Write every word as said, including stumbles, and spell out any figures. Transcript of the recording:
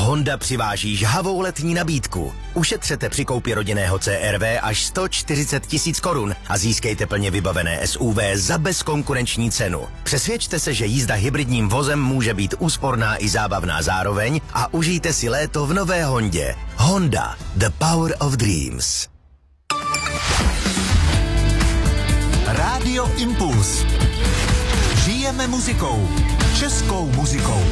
Honda přiváží žhavou letní nabídku. Ušetřete při koupi rodinného C R V až sto čtyřicet tisíc korun a získejte plně vybavené S U V za bezkonkurenční cenu. Přesvědčte se, že jízda hybridním vozem může být úsporná i zábavná zároveň a užijte si léto v nové Hondě. Honda, the power of dreams. Rádio Impuls. Žijeme muzikou. Českou muzikou.